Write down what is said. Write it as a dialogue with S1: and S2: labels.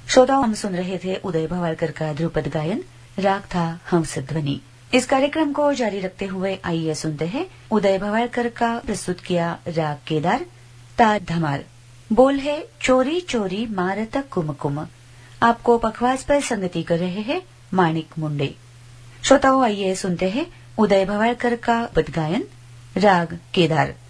S1: श्रोताओं, हम सुन रहे थे उदय भवालकर का ध्रुपद गायन। राग था हंसध्वनि। इस कार्यक्रम को जारी रखते हुए आइए सुनते हैं उदय भवालकर का प्रस्तुत किया राग केदार, तार धमाल। बोल है चोरी चोरी मारत कुमकुम। आपको पखवाज पर संगति कर रहे हैं माणिक मुंडे। श्रोताओं, आइए सुनते हैं उदय भवालकर का पद गायन, राग केदार।